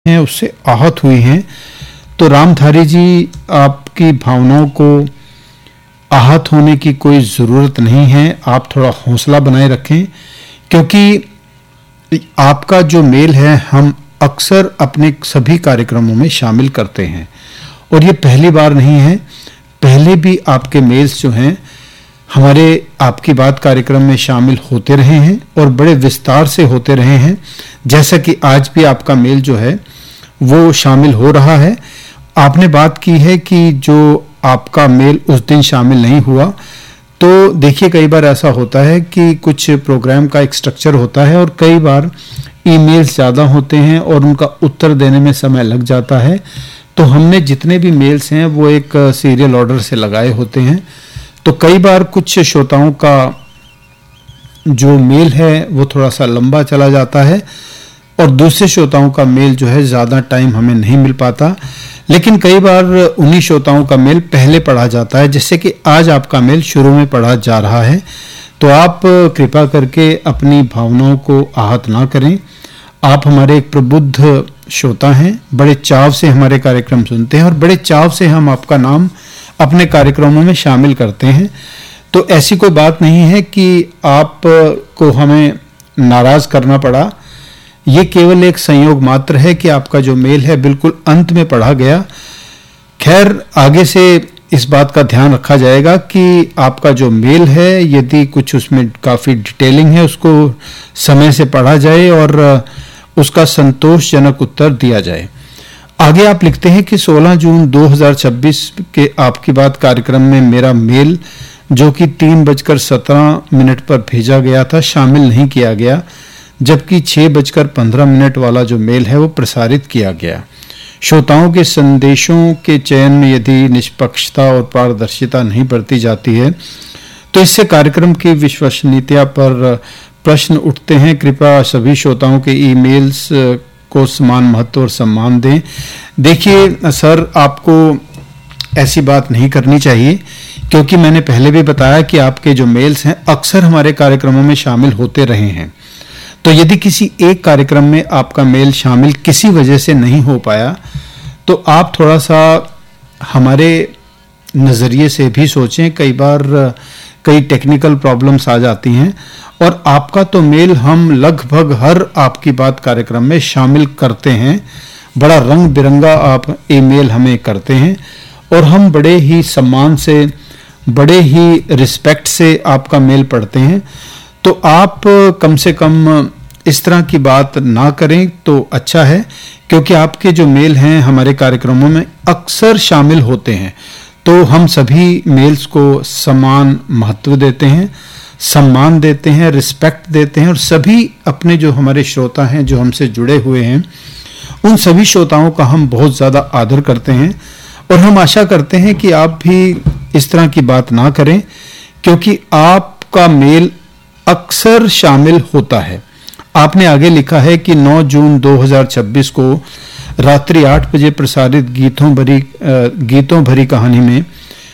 हैं उससे आहत हुई हैं। तो रामधारी जी, आपकी भावनाओं को आहत होने की कोई ज़रूरत नहीं है। आप थोड़ा हौसला बनाए रखें, क्योंकि आपका जो मेल है हम अक्सर अपने सभी कार्यक्रमों में शामिल करते हैं और ये पहली बार नहीं है। पहले भी आपके मेल्स जो हैं हमारे आपकी बात कार्यक्रम में शामिल होते रहे हैं और बड़े विस्तार से होते रहे हैं, जैसा कि आज भी आपका मेल जो है वो शामिल हो रहा है। आपने बात की है कि जो आपका मेल उस दिन शामिल नहीं हुआ, तो देखिए कई बार ऐसा होता है कि कुछ प्रोग्राम का एक स्ट्रक्चर होता है और कई बार ईमेल्स ज़्यादा होते हैं और उनका उत्तर देने में समय लग जाता है। तो हमने जितने भी मेल्स हैं वो एक सीरियल ऑर्डर से लगाए होते हैं। तो कई बार कुछ श्रोताओं का जो मेल है वो थोड़ा सा लंबा चला जाता है और दूसरे श्रोताओं का मेल जो है ज़्यादा टाइम हमें नहीं मिल पाता। लेकिन कई बार उन्हीं श्रोताओं का मेल पहले पढ़ा जाता है, जैसे कि आज आपका मेल शुरू में पढ़ा जा रहा है। तो आप कृपा करके अपनी भावनाओं को आहत ना करें। आप हमारे एक प्रबुद्ध श्रोता हैं, बड़े चाव से हमारे कार्यक्रम सुनते हैं और बड़े चाव से हम आपका नाम अपने कार्यक्रमों में शामिल करते हैं। तो ऐसी कोई बात नहीं है कि आपको हमें नाराज करना पड़ा। ये केवल एक संयोग मात्र है कि आपका जो मेल है बिल्कुल अंत में पढ़ा गया। खैर, आगे से इस बात का ध्यान रखा जाएगा कि आपका जो मेल है यदि कुछ उसमें काफ़ी डिटेलिंग है उसको समय से पढ़ा जाए और उसका संतोषजनक उत्तर दिया जाए। आगे आप लिखते हैं कि 16 जून 2026 के आपकी बात कार्यक्रम में मेरा मेल जो कि 3:17 पर भेजा गया था शामिल नहीं किया गया, जबकि 6:15 वाला जो मेल है वो प्रसारित किया गया। श्रोताओं के संदेशों के चयन में यदि निष्पक्षता और पारदर्शिता नहीं बरती जाती है तो इससे कार्यक्रम की विश्वसनीयता पर प्रश्न उठते हैं। कृपया सभी श्रोताओं के ईमेल्स को समान महत्व और सम्मान दें। देखिए सर, आपको ऐसी बात नहीं करनी चाहिए, क्योंकि मैंने पहले भी बताया कि आपके जो मेल्स हैं अक्सर हमारे कार्यक्रमों में शामिल होते रहे हैं। तो यदि किसी एक कार्यक्रम में आपका मेल शामिल किसी वजह से नहीं हो पाया तो आप थोड़ा सा हमारे नज़रिए से भी सोचें। कई बार कई टेक्निकल प्रॉब्लम्स आ जाती हैं और आपका तो मेल हम लगभग हर आपकी बात कार्यक्रम में शामिल करते हैं। बड़ा रंग बिरंगा आप ईमेल हमें करते हैं और हम बड़े ही सम्मान से, बड़े ही रिस्पेक्ट से आपका मेल पढ़ते हैं। तो आप कम से कम इस तरह की बात ना करें तो अच्छा है, क्योंकि आपके जो मेल हैं हमारे कार्यक्रमों में अक्सर शामिल होते हैं। तो हम सभी मेल्स को समान महत्व देते हैं, सम्मान देते हैं, रिस्पेक्ट देते हैं और सभी अपने जो हमारे श्रोता हैं जो हमसे जुड़े हुए हैं उन सभी श्रोताओं का हम बहुत ज़्यादा आदर करते हैं। और हम आशा करते हैं कि आप भी इस तरह की बात ना करें, क्योंकि आपका मेल अक्सर शामिल होता है। आपने आगे लिखा है कि 9 जून 2026 को रात्रि 8 बजे प्रसारित गीतों भरी कहानी में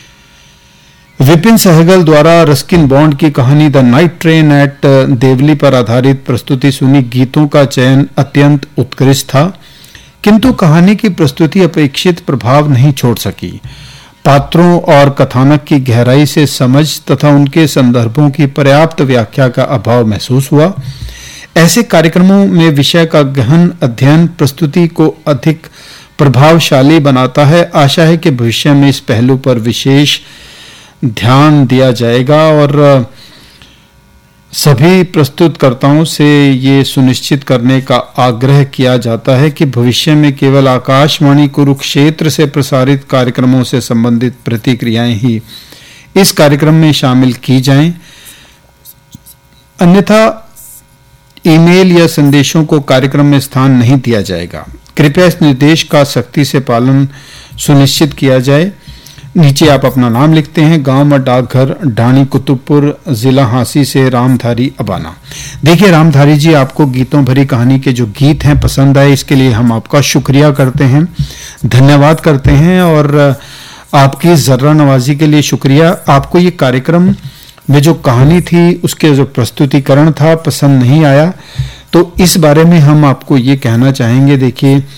विपिन सहगल द्वारा रस्किन बॉन्ड की कहानी the night train eight Deoli पर आधारित प्रस्तुति सुनी। गीतों का चयन अत्यंत उत्कृष्ट था, किंतु कहानी की प्रस्तुति अपेक्षित प्रभाव नहीं छोड़ सकी। पात्रों और कथानक की गहराई से समझ तथा उनके संदर्भों की पर्याप्त व्याख्या का अभाव महसूस हुआ। ऐसे कार्यक्रमों में विषय का गहन अध्ययन प्रस्तुति को अधिक प्रभावशाली बनाता है। आशा है कि भविष्य में इस पहलू पर विशेष ध्यान दिया जाएगा और सभी प्रस्तुतकर्ताओं से ये सुनिश्चित करने का आग्रह किया जाता है कि भविष्य में केवल आकाशवाणी कुरुक्षेत्र से प्रसारित कार्यक्रमों से संबंधित प्रतिक्रियाएं ही इस कार्यक्रम में शामिल की जाएं, अन्यथा ईमेल या संदेशों को कार्यक्रम में स्थान नहीं दिया जाएगा। कृपया इस निर्देश का सख्ती से पालन सुनिश्चित किया जाए। नीचे आप अपना नाम लिखते हैं, गांव और डाकघर ढाणी कुतुबपुर, जिला हांसी से रामधारी अबाना। देखिए रामधारी जी, आपको गीतों भरी कहानी के जो गीत हैं पसंद आए, इसके लिए हम आपका शुक्रिया करते हैं, धन्यवाद करते हैं और आपकी जर्रा नवाजी के लिए शुक्रिया। आपको ये कार्यक्रम में जो कहानी थी उसके जो प्रस्तुतिकरण था पसंद नहीं आया, तो इस बारे में हम आपको ये कहना चाहेंगे। देखिए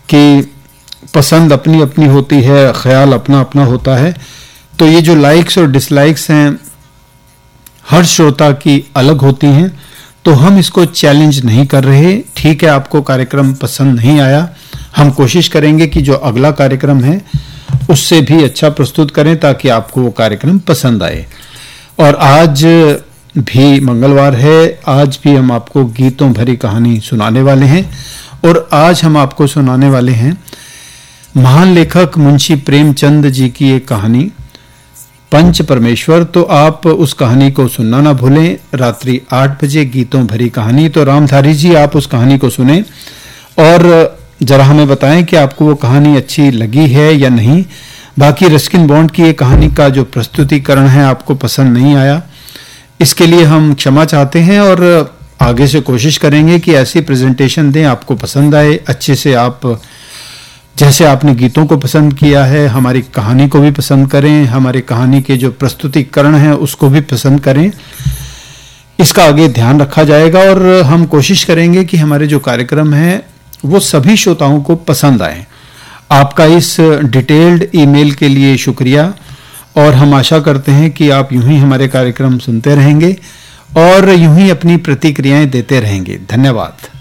कि पसंद अपनी अपनी होती है, ख्याल अपना अपना होता है। तो ये जो लाइक्स और डिसलाइक्स हैं हर श्रोता की अलग होती हैं, तो हम इसको चैलेंज नहीं कर रहे। ठीक है, आपको कार्यक्रम पसंद नहीं आया, हम कोशिश करेंगे कि जो अगला कार्यक्रम है उससे भी अच्छा प्रस्तुत करें ताकि आपको वो कार्यक्रम पसंद आए। और आज भी मंगलवार है, आज भी हम आपको गीतों भरी कहानी सुनाने वाले हैं। और आज हम आपको सुनाने वाले हैं महान लेखक मुंशी प्रेमचंद जी की एक कहानी पंच परमेश्वर। तो आप उस कहानी को सुनना ना भूलें, रात्रि 8 बजे गीतों भरी कहानी। तो रामधारी जी, आप उस कहानी को सुने और जरा हमें बताएं कि आपको वो कहानी अच्छी लगी है या नहीं। बाकी रस्किन बॉन्ड की ये कहानी का जो प्रस्तुतिकरण है आपको पसंद नहीं आया, इसके लिए हम क्षमा चाहते हैं और आगे से कोशिश करेंगे कि ऐसी प्रेजेंटेशन दें आपको पसंद आए अच्छे से। आप जैसे आपने गीतों को पसंद किया है, हमारी कहानी को भी पसंद करें, हमारी कहानी के जो प्रस्तुतिकरण है उसको भी पसंद करें। इसका आगे ध्यान रखा जाएगा और हम कोशिश करेंगे कि हमारे जो कार्यक्रम है वो सभी श्रोताओं को पसंद आए। आपका इस डिटेल्ड ईमेल के लिए शुक्रिया और हम आशा करते हैं कि आप यूं ही हमारे कार्यक्रम सुनते रहेंगे और यूं ही अपनी प्रतिक्रियाएं देते रहेंगे। धन्यवाद।